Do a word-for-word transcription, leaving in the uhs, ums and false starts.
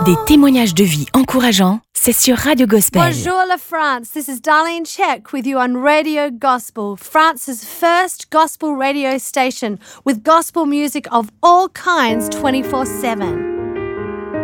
Des témoignages de vie encourageants, c'est sur Radio Gospel. Bonjour la France, this is Darlene Check with you on Radio Gospel, France's first gospel radio station with gospel music of all kinds twenty-four seven.